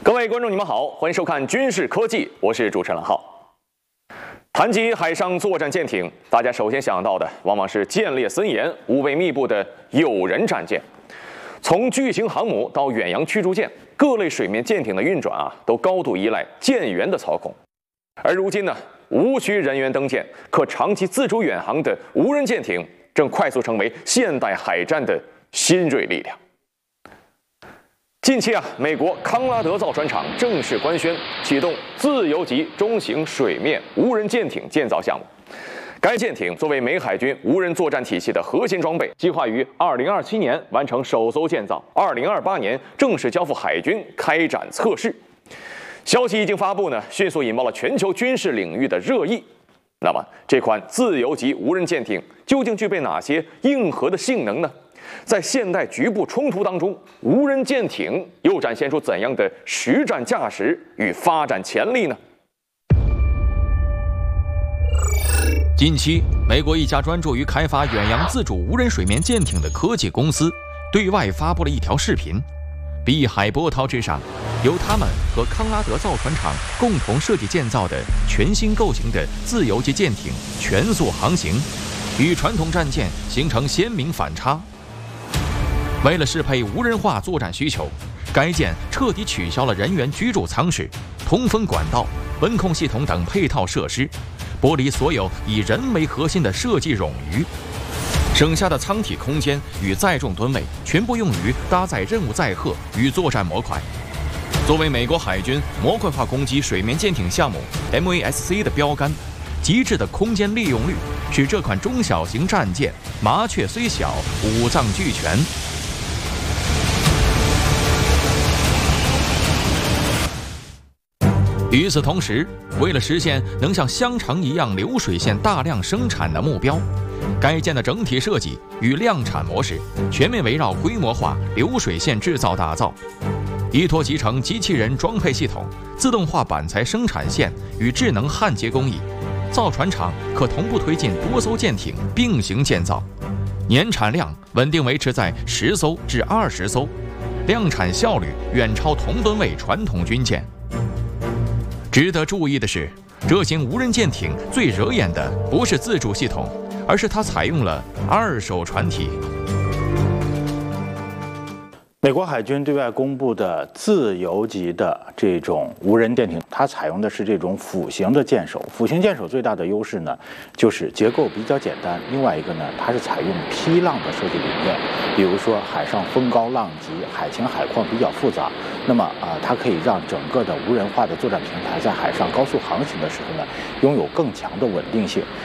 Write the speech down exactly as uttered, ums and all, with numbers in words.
各位观众，你们好，欢迎收看《军事科技》，我是主持人郎浩。谈及海上作战舰艇，大家首先想到的往往是舰列森严、武备密布的有人战舰。从巨型航母到远洋驱逐舰，各类水面舰艇的运转啊，都高度依赖舰员的操控。而如今呢，无需人员登舰，可长期自主远航的无人舰艇，正快速成为现代海战的新锐力量。近期啊，美国康拉德造船厂正式官宣启动自由级中型水面无人舰艇建造项目。该舰艇作为美海军无人作战体系的核心装备，计划于二零二七年完成首艘建造，二零二八年正式交付海军开展测试。消息一经发布呢，迅速引爆了全球军事领域的热议。那么，这款自由级无人舰艇究竟具备哪些硬核的性能呢？在现代局部冲突当中，无人舰艇又展现出怎样的实战价值与发展潜力呢？ 近期，美国一家专注于开发远洋自主无人水面舰艇的科技公司，对外发布了一条视频。碧海波涛之上，由他们和康拉德造船厂共同设计建造的全新构型的自由级舰艇全速航行，与传统战舰形成鲜明反差。为了适配无人化作战需求，该舰彻底取消了人员居住舱室、通风管道、温控系统等配套设施，剥离所有以人为核心的设计冗余，省下的舱体空间与载重吨位全部用于搭载任务载荷与作战模块。作为美国海军模块化攻击水面舰艇项目 M A S C 的标杆，极致的空间利用率使这款中小型战舰麻雀虽小，五脏俱全。与此同时，为了实现能像香肠一样流水线大量生产的目标，该舰的整体设计与量产模式全面围绕规模化流水线制造打造，依托集成机器人装配系统、自动化板材生产线与智能焊接工艺，造船厂可同步推进多艘舰艇并行建造，年产量稳定维持在十艘至二十艘，量产效率远超同吨位传统军舰。值得注意的是，这型无人舰艇最惹眼的不是自主系统，而是它采用了二手船体。 美国海军对外公布的自由级的这种无人舰艇，它采用的是这种斧形的舰首。斧形舰首最大的优势呢，就是结构比较简单。另外一个呢，它是采用劈浪的设计理念。比如说海上风高浪急，海情海况比较复杂，那么啊、呃，它可以让整个的无人化的作战平台在海上高速航行的时候呢，拥有更强的稳定性。